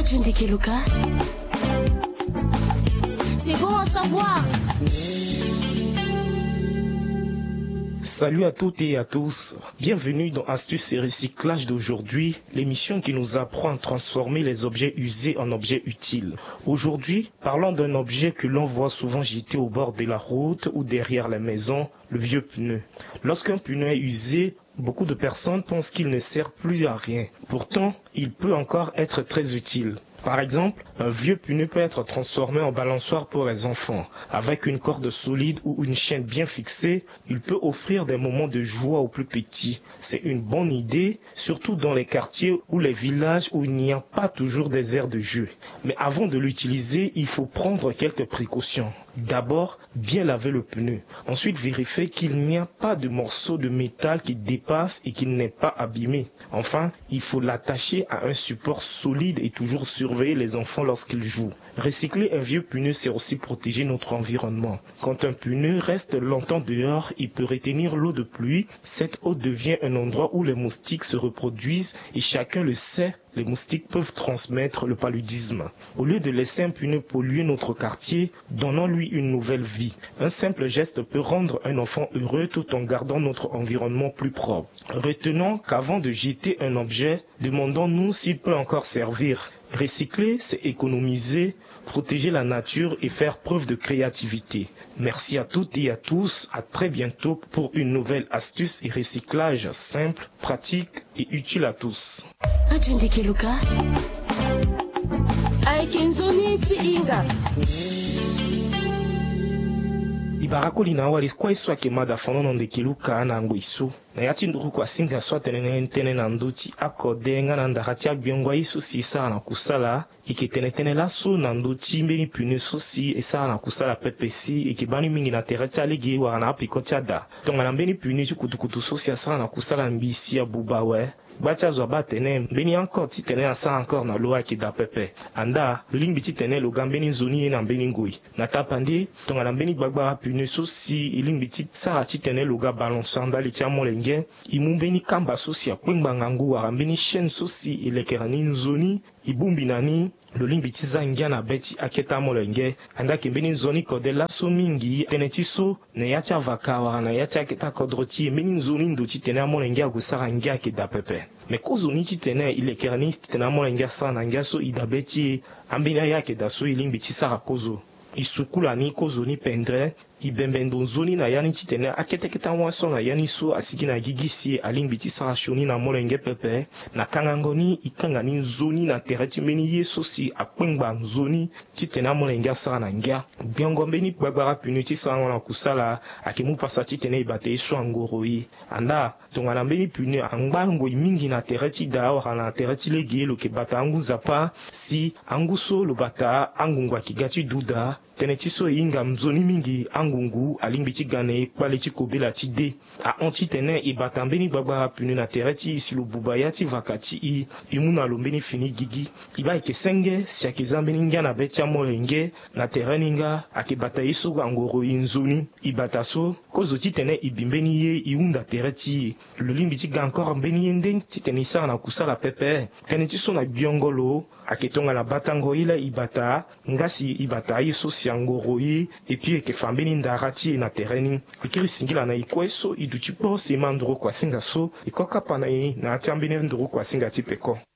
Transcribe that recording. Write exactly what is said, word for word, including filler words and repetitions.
Keluka. C'est bon à savoir. Salut à toutes et à tous, bienvenue dans Astuces et Recyclage d'aujourd'hui, l'émission qui nous apprend à transformer les objets usés en objets utiles. Aujourd'hui, parlons d'un objet que l'on voit souvent jeté au bord de la route ou derrière la maison, le vieux pneu. Lorsqu'un pneu est usé, beaucoup de personnes pensent qu'il ne sert plus à rien. Pourtant, il peut encore être très utile. Par exemple, un vieux pneu peut être transformé en balançoire pour les enfants. Avec une corde solide ou une chaîne bien fixée, il peut offrir des moments de joie aux plus petits. C'est une bonne idée, surtout dans les quartiers ou les villages où il n'y a pas toujours des aires de jeu. Mais avant de l'utiliser, il faut prendre quelques précautions. D'abord, bien laver le pneu. Ensuite, vérifier qu'il n'y a pas de morceaux de métal qui dépassent et qu'il n'est pas abîmé. Enfin, il faut l'attacher à un support solide et toujours surveiller les enfants lorsqu'ils jouent. Recycler un vieux pneu, c'est aussi protéger notre environnement. Quand un pneu reste longtemps dehors, il peut retenir l'eau de pluie. Cette eau devient un endroit où les moustiques se reproduisent et chacun le sait, les moustiques peuvent transmettre le paludisme. Au lieu de laisser un pneu polluer notre quartier, donnons-lui une nouvelle vie. Un simple geste peut rendre un enfant heureux tout en gardant notre environnement plus propre. Retenons qu'avant de jeter un objet, demandons-nous s'il peut encore servir. Recycler, c'est économiser, protéger la nature et faire preuve de créativité. Merci à toutes et à tous. À très bientôt pour une nouvelle astuce et recyclage simple, pratique et utile à tous. Keluka. Aikenzoni Inga. Ibarakoli na wali kwa iswa kemada fonono ndekiluka na ngwisu na yati nduru kwa singa swatene na ntene na nduti akode nga na ndakati agbiongo isu sisa na kusala ikitene tene laso na nduti mbeni pune sosi esa na kusala pepesi ikibani mingi na tereta ligi wa na apikotia da tonga na mbeni pune kutukutu sosi asa na kusala mbisi ya bubawe bacha zwa batene mbeni encore ti tene asa encore na loa ki da pepe anda limbi ti tene lo gambeni zoni na mbeni ngui na tapandi tonga na mbeni gbagba pune sosi ilimbi ti sara ti tene lo ga balançoire ndali ti amolenge imumbeni kamba sosi akwengba ngangu wa mbeni chaîne sosi ilekerani nzoni ibumbi nani lolimbi ti zangia na beti aketa molenge anda kembeni nzoni kode laso mingi tene ti so na ya ti avaka wara na ya ti aketa kodro ti mbeni nzoni ndo ti tene amolenge agusara ngia ayeke da pepe me kozoni ti tene ilekerani ti tene amolenge asara na ngia so ida be ti ambeni aya ayeke da so ilimbi ti sara kozo isukula ni kozoni pendre ibembendo nzoni na yani ti tene aketeketa waso na yani so asiki na gigisi alingbi ti sara shoni na molenge pepe na kangangoni ikanga ni nzoni na tere ti mbeni ye so si akpengba nzoni ti tene amolenge asara na ngia biongo mbeni gbagbara punu ti sara na kusala ayeke mu pasa ti tene e bate ye so angoro ye anda tongana mbeni punu angba ngoi mingi na tere ti da wara na tere ti lege ye lo yeke bata angu nzapa si angu so lo bata angungu ayeke ga ti duda tene ti so e hinga nzoni mingi angungu alingbi ti ga na ye kpale ti kobela ti de ahon ti tene e bata mbeni gbagbara punu na tere ti e si lo buba ya ti vaka ti i e mu na lo mbeni fini gigi e ba yeke senge si ayeke za mbeni ngia na be ti amolenge na tere ni nga ayeke bata ye so angoro e nzoni e bata so kozo ti tene e bi mbeni ye e hunda tere ti e lo limbi ti ga encore mbeni ye ndenge ti tene e sara na kusala pepe tene ti so na gbiongo lo ayeke tongana batango ye la e bata nga si e bata ye so si angoro ye e puis yeke fa mbeni ndara ti e na tere ni e kiri singila na e kue so e duti kporo si e ma nduru kuasinga so e kokapa na e na ya ti ambeni nduru kuasinga ti peko.